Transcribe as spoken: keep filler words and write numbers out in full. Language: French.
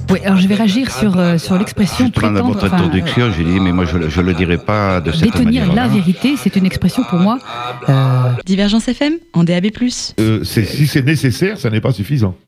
Oui, alors je vais réagir sur, euh, sur l'expression Pendant prétendre... votre enfin, introduction, j'ai dit, mais moi je ne le dirai pas de cette détenir manière. la vérité, c'est une expression pour moi... Euh... Divergence F M, en D A B plus. Euh, c'est, si c'est nécessaire, ça n'est pas suffisant.